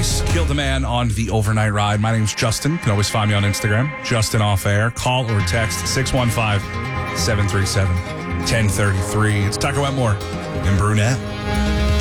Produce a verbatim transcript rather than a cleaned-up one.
Ice killed a man on the overnight ride. My name's Justin. You can always find me on Instagram, Justin Off Air. Call or text six one five, seven three seven, one oh three three. It's Tucker Wetmore and Brunette.